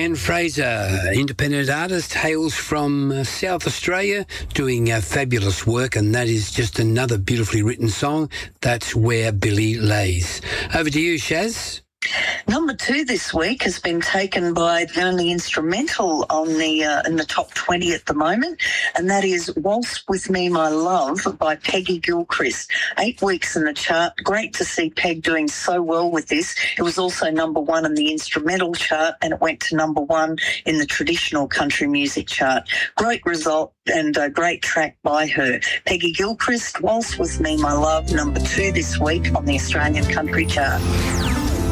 Anne Fraser, independent artist, hails from South Australia, doing fabulous work, and that is just another beautifully written song. That's Where Billy Lays. Over to you, Shaz. Number 2 this week has been taken by the only instrumental on the in the top 20 at the moment, and that is Waltz With Me, My Love by Peggy Gilchrist. 8 weeks in the chart. Great to see Peg doing so well with this. It was also number 1 in the instrumental chart, and it went to number 1 in the traditional country music chart. Great result and a great track by her. Peggy Gilchrist, Waltz With Me, My Love, number 2 this week on the Australian country chart.